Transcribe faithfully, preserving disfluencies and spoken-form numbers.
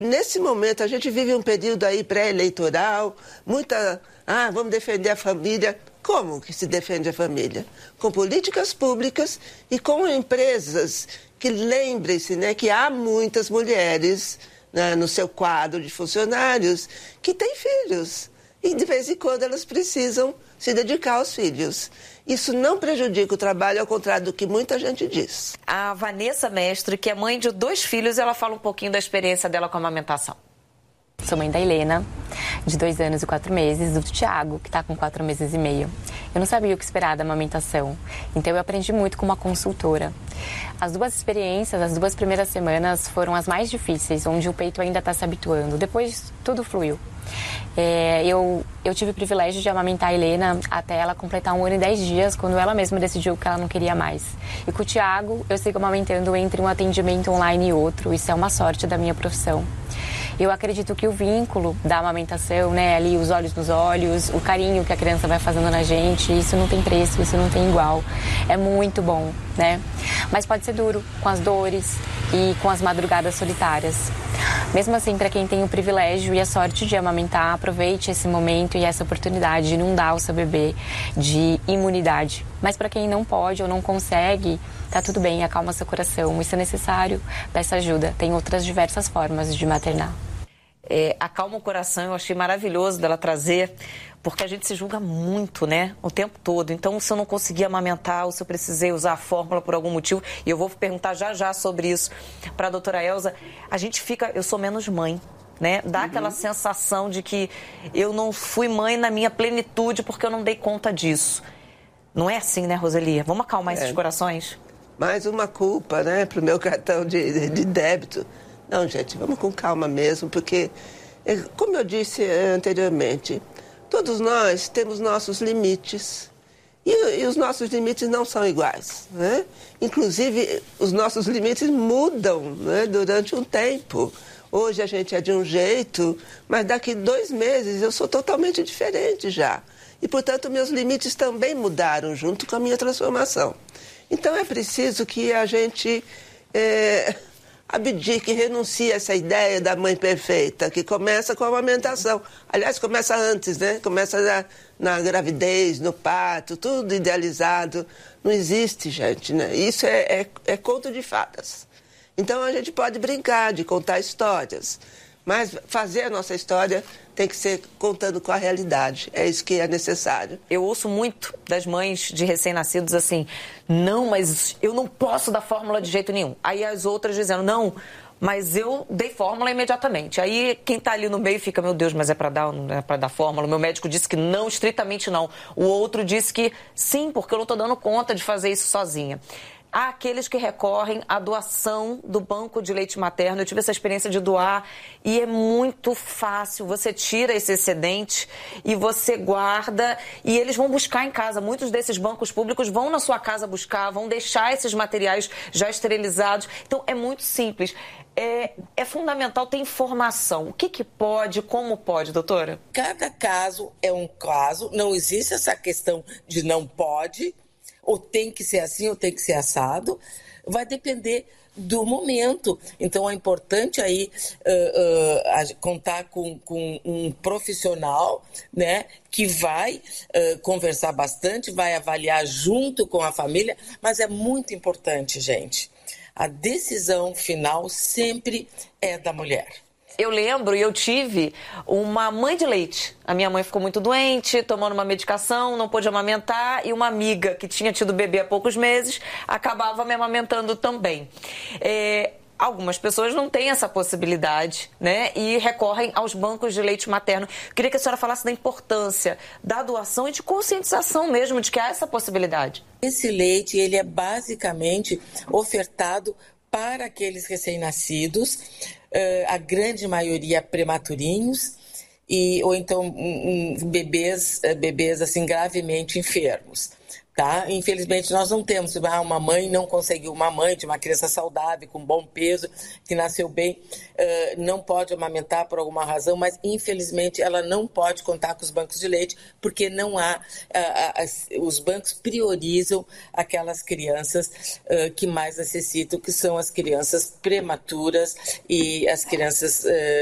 Nesse momento, a gente vive um período aí pré-eleitoral, muita... Ah, vamos defender a família. Como que se defende a família? Com políticas públicas e com empresas que, lembrem-se, né, que há muitas mulheres, né, no seu quadro de funcionários que têm filhos. E, de vez em quando, elas precisam se dedicar aos filhos. Isso não prejudica o trabalho, ao contrário do que muita gente diz. A Vanessa Mestre, que é mãe de dois filhos, ela fala um pouquinho da experiência dela com a amamentação. Sou mãe da Helena, de dois anos e quatro meses, do Thiago, que está com quatro meses e meio. Eu não sabia o que esperar da amamentação, então eu aprendi muito com uma consultora. As duas experiências, as duas primeiras semanas foram as mais difíceis, onde o peito ainda está se habituando. Depois, tudo fluiu. É, eu, eu tive o privilégio de amamentar a Helena até ela completar um ano e dez dias, quando ela mesma decidiu que ela não queria mais. E com o Thiago, eu sigo amamentando entre um atendimento online e outro. Isso é uma sorte da minha profissão. Eu acredito que o vínculo da amamentação, né, ali os olhos nos olhos, o carinho que a criança vai fazendo na gente, isso não tem preço, isso não tem igual. É muito bom, né? Mas pode ser duro, com as dores e com as madrugadas solitárias. Mesmo assim, para quem tem o privilégio e a sorte de amamentar, aproveite esse momento e essa oportunidade de inundar ao seu bebê de imunidade. Mas para quem não pode ou não consegue, tá tudo bem, acalma seu coração. Isso é necessário, peça ajuda. Tem outras diversas formas de maternar. É, acalma o coração, eu achei maravilhoso dela trazer, porque a gente se julga muito, né, o tempo todo. Então, se eu não conseguir amamentar, ou se eu precisei usar a fórmula por algum motivo, e eu vou perguntar já já sobre isso para a doutora Elza, a gente fica, eu sou menos mãe, né, dá uhum. aquela sensação de que eu não fui mãe na minha plenitude porque eu não dei conta disso. Não é assim, né, Roselia? Vamos acalmar é. esses corações? Mais uma culpa, né, pro meu cartão de, de débito. Não, gente, vamos com calma mesmo, porque, como eu disse anteriormente, todos nós temos nossos limites e, e os nossos limites não são iguais, né? Inclusive, os nossos limites mudam, né, durante um tempo. Hoje a gente é de um jeito, mas daqui dois meses eu sou totalmente diferente já. E, portanto, meus limites também mudaram junto com a minha transformação. Então, é preciso que a gente... É... abdique, renuncie a essa ideia da mãe perfeita, que começa com a amamentação. Aliás, começa antes, né? Começa na, na gravidez, no parto, tudo idealizado. Não existe, gente, né? Isso é, é, é conto de fadas. Então, a gente pode brincar de contar histórias, mas fazer a nossa história tem que ser contando com a realidade. É isso que é necessário. Eu ouço muito das mães de recém-nascidos assim, não, mas eu não posso dar fórmula de jeito nenhum. Aí as outras dizendo, não, mas eu dei fórmula imediatamente. Aí quem está ali no meio fica, meu Deus, mas é para dar, não é para dar fórmula? O meu médico disse que não, estritamente não. O outro disse que sim, porque eu não estou dando conta de fazer isso sozinha. Há aqueles que recorrem à doação do banco de leite materno. Eu tive essa experiência de doar e é muito fácil. Você tira esse excedente e você guarda e eles vão buscar em casa. Muitos desses bancos públicos vão na sua casa buscar, vão deixar esses materiais já esterilizados. Então, é muito simples. É, é fundamental ter informação. O que, que pode, como pode, doutora? Cada caso é um caso. Não existe essa questão de não pode... ou tem que ser assim, ou tem que ser assado, vai depender do momento. Então, é importante aí uh, uh, contar com, com um profissional, né, que vai uh, conversar bastante, vai avaliar junto com a família, mas é muito importante, gente. A decisão final sempre é da mulher. Eu lembro e eu tive uma mãe de leite. A minha mãe ficou muito doente, tomando uma medicação, não pôde amamentar. E uma amiga que tinha tido bebê há poucos meses acabava me amamentando também. É, algumas pessoas não têm essa possibilidade, né? E recorrem aos bancos de leite materno. Eu queria que a senhora falasse da importância da doação e de conscientização mesmo de que há essa possibilidade. Esse leite, ele é basicamente ofertado para aqueles recém-nascidos, Uh, a grande maioria prematurinhos, e, ou então um, um, bebês, uh, bebês assim, gravemente enfermos. Tá? Infelizmente, nós não temos. Uma mãe não conseguiu, uma mãe de uma criança saudável, com bom peso, que nasceu bem, não pode amamentar por alguma razão, mas infelizmente ela não pode contar com os bancos de leite, porque não há, os bancos priorizam aquelas crianças que mais necessitam, que são as crianças prematuras e as crianças